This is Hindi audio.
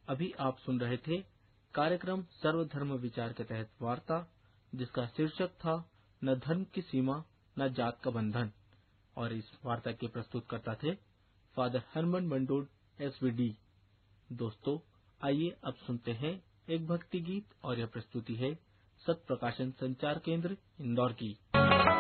अभी आप सुन रहे थे कार्यक्रम सर्वधर्म विचार के तहत वार्ता, जिसका शीर्षक था न धर्म की सीमा न जात का बंधन। और इस वार्ता के प्रस्तुतकर्ता थे फादर हरमन मंडोड SVD। दोस्तों, आइए अब सुनते हैं एक भक्ति गीत, और यह प्रस्तुति है सत्य प्रकाशन संचार केंद्र इंदौर की।